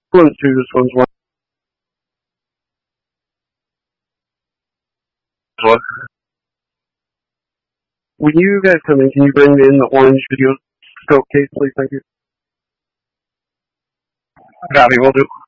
One, two, this one's one. When you guys come in, can you bring in the orange video scope case, please? Thank you. Copy, will do.